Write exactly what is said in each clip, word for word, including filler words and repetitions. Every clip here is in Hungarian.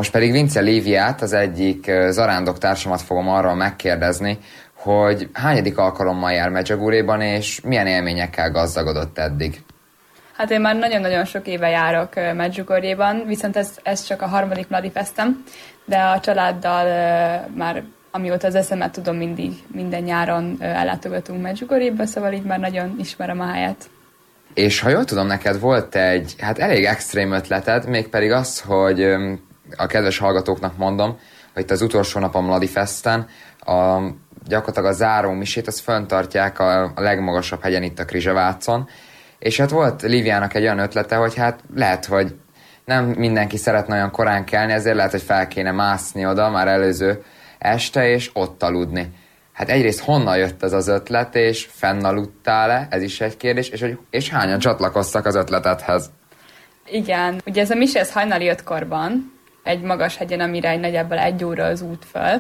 Most pedig Vince Líviát, az egyik zarándok társamat fogom arról megkérdezni, hogy hányadik alkalommal jár Medjugorjéban, és milyen élményekkel gazdagodott eddig. Hát én már nagyon-nagyon sok éve járok Medjugorjéban, viszont ez, ez csak a harmadik Mladifestem, de a családdal már amióta az eszemet tudom, mindig, minden nyáron ellátogatunk Medjugorjéba, szóval így már nagyon ismerem a helyet. És ha jól tudom, neked volt egy hát elég extrém ötleted, mégpedig az, hogy a kedves hallgatóknak mondom, hogy itt az utolsó nap a Mladifesten a, gyakorlatilag a záró misét, azt fenntartják a, a legmagasabb hegyen itt a Križevácon, és hát volt Líviának egy olyan ötlete, hogy hát lehet, hogy nem mindenki szeretne olyan korán kelni, ezért lehet, hogy fel kéne mászni oda már előző este, és ott aludni. Hát egyrészt honnan jött ez az ötlet, és fennaludtál-e? Ez is egy kérdés, és, hogy, és hányan csatlakoztak az ötletedhez? Igen, ugye ez a mise, ez hajnali ötkorban, egy magas hegyen, amire egy nagyjából egy óra az út föl,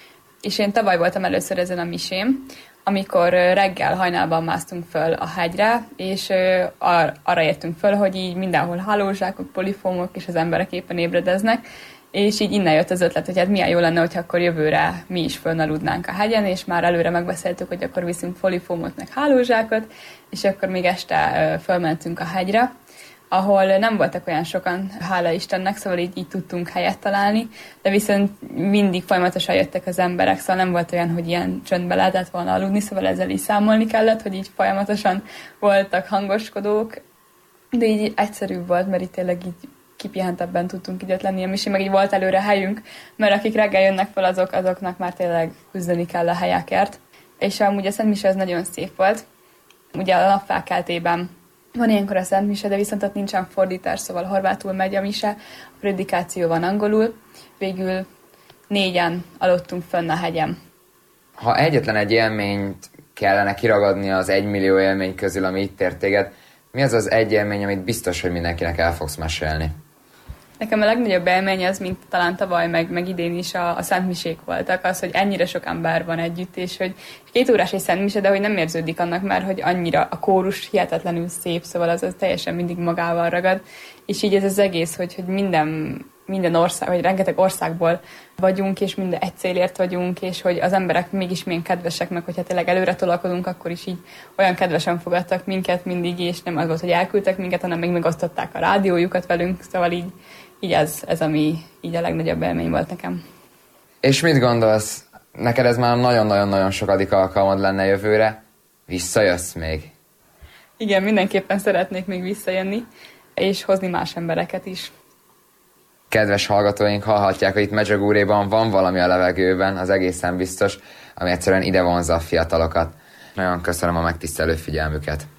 és én tavaly voltam először ezen a misém, amikor reggel hajnalban másztunk föl a hegyre, és ar- arra értünk föl, hogy így mindenhol hálózsákok, polifómok, és az emberek éppen ébredeznek, és így innen jött az ötlet, hogy hát milyen jó lenne, hogyha akkor jövőre mi is fölnaludnánk a hegyen, és már előre megbeszéltük, hogy akkor viszünk polifómot, meg hálózsákot, és akkor még este fölmentünk a hegyre, ahol nem voltak olyan sokan, hála Istennek, szóval így, így tudtunk helyet találni, de viszont mindig folyamatosan jöttek az emberek, szóval nem volt olyan, hogy ilyen csöndbe lehetett volna aludni, szóval ezzel is számolni kellett, hogy így folyamatosan voltak hangoskodók, de így egyszerűbb volt, mert itt tényleg így kipihentebben tudtunk időt lenni, és meg így volt előre helyünk, mert akik reggel jönnek fel, azok, azoknak már tényleg küzdeni kell a helyekért. És amúgy a Szent Mise az nagyon szép volt. Ugye a napfelkeltében van ilyenkor a Szent Mise, de viszont ott nincsen fordítás, szóval horvátul megy a mise, a predikáció van angolul, végül négyen aludtunk fönn a hegyen. Ha egyetlen egy élményt kellene kiragadni az egymillió élmény közül, ami itt ért téged, mi az az egy élmény, amit biztos, hogy mindenkinek el fogsz mesélni? Nekem a legnagyobb élmény az, mint talán tavaly, meg, meg idén is a, a Szent Misék voltak, az, hogy ennyire sok ember van együtt, és hogy két órás egy Szent Mise, de hogy nem érződik annak már, hogy annyira a kórus hihetetlenül szép, szóval az, az teljesen mindig magával ragad, és így ez az egész, hogy, hogy minden, minden ország, vagy rengeteg országból vagyunk, és minden egy célért vagyunk, és hogy az emberek mégis milyen kedvesek, meg hogyha tényleg előre tolakodunk, akkor is így olyan kedvesen fogadtak minket mindig, és nem az volt, hogy elküldtek minket, hanem még megosztották a rádiójukat velünk, szóval így Így ez, ez, ami így a legnagyobb élmény volt nekem. És mit gondolsz? Neked ez már nagyon-nagyon-nagyon sokadik alkalmad lenne jövőre. Visszajössz még? Igen, mindenképpen szeretnék még visszajönni, és hozni más embereket is. Kedves hallgatóink, hallhatják, hogy itt Medjugorjéban van valami a levegőben, az egészen biztos, ami egyszerűen ide vonzza a fiatalokat. Nagyon köszönöm a megtisztelő figyelmüket.